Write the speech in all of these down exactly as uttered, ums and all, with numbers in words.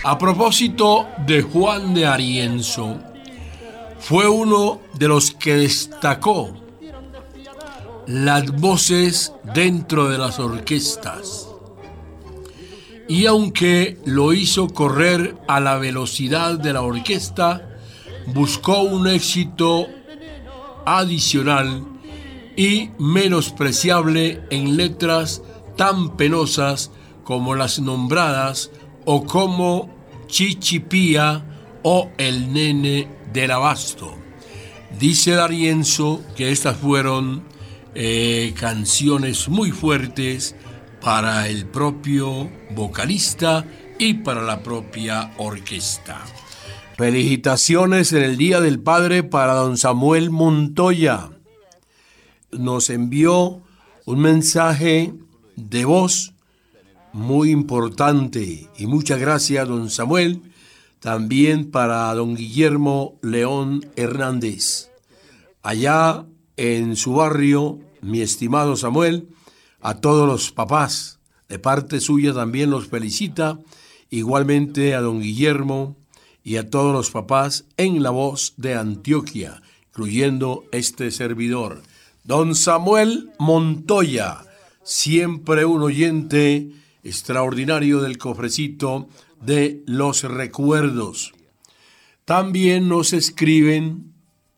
A propósito de Juan de Arienzo, fue uno de los que destacó las voces dentro de las orquestas. Y aunque lo hizo correr a la velocidad de la orquesta, buscó un éxito adicional y menospreciable en letras tan penosas como las nombradas o como Chichipía o El Nene del Abasto. Dice D'Arienzo que estas fueron eh, canciones muy fuertes para el propio vocalista y para la propia orquesta. Felicitaciones en el Día del Padre para don Samuel Montoya. Nos envió un mensaje de voz muy importante y muchas gracias, don Samuel. También para don Guillermo León Hernández. Allá en su barrio, mi estimado Samuel, a todos los papás, de parte suya también los felicita, igualmente a don Guillermo y a todos los papás en La Voz de Antioquia, incluyendo este servidor. Don Samuel Montoya, siempre un oyente extraordinario del cofrecito de los recuerdos. También nos escriben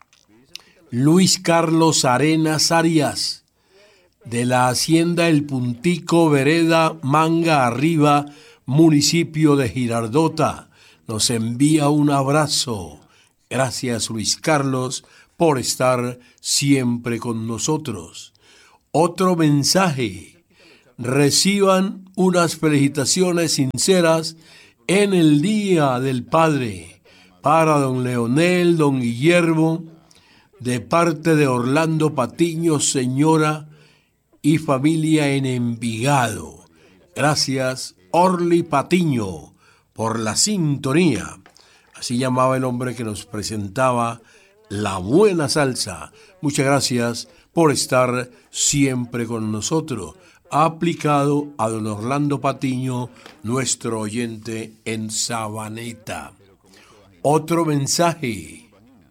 Luis Carlos Arenas Arias, de la Hacienda El Puntico, vereda Manga Arriba, municipio de Girardota. Nos envía un abrazo. Gracias, Luis Carlos, por estar siempre con nosotros. Otro mensaje. Reciban unas felicitaciones sinceras en el Día del Padre para don Leonel, don Guillermo, de parte de Orlando Patiño, señora y familia en Envigado. Gracias, Orly Patiño, por la sintonía. Así llamaba el hombre que nos presentaba la buena salsa. Muchas gracias por estar siempre con nosotros. Aplicado a don Orlando Patiño, nuestro oyente en Sabaneta. Otro mensaje.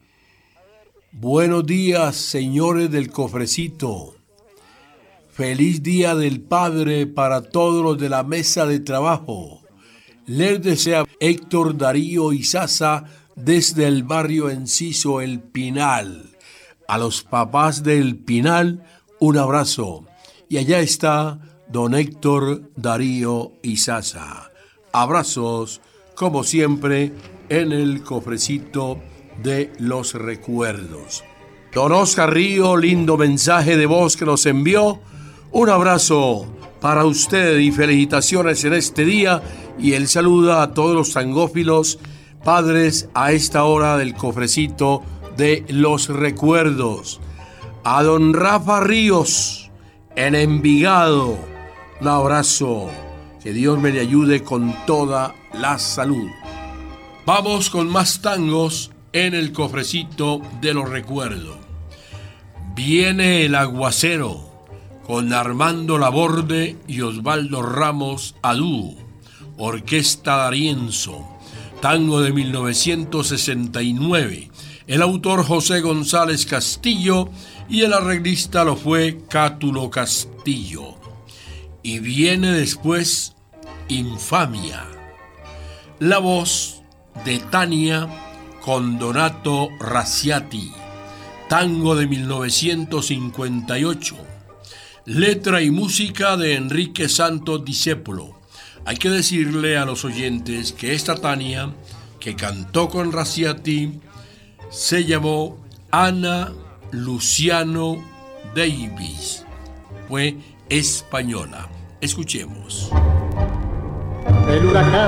Buenos días, señores del cofrecito. Feliz Día del Padre para todos los de la mesa de trabajo. Les desea Héctor Darío Izaza desde el barrio Enciso El Pinal. A los papás del Pinal, un abrazo. Y allá está don Héctor Darío Izaza. Abrazos, como siempre, en el cofrecito de los recuerdos. Don Oscar Río, lindo mensaje de voz que nos envió. Un abrazo para usted y felicitaciones en este día. Y él saluda a todos los tangófilos padres a esta hora del cofrecito de los recuerdos. A don Rafa Ríos, en Envigado, un abrazo, que Dios me le ayude con toda la salud. Vamos con más tangos en el cofrecito de los recuerdos. Viene el aguacero con Armando Laborde y Osvaldo Ramos Adú, Orquesta D'Arienzo, tango de mil novecientos sesenta y nueve. El autor José González Castillo y el arreglista lo fue Cátulo Castillo. Y viene después Infamia, la voz de Tania con Donato Raciati, tango de mil novecientos cincuenta y ocho. Letra y música de Enrique Santos Discépolo. Hay que decirle a los oyentes que esta Tania, que cantó con Raciati, se llamó Ana Luciano Davis. Fue española. Escuchemos. El huracán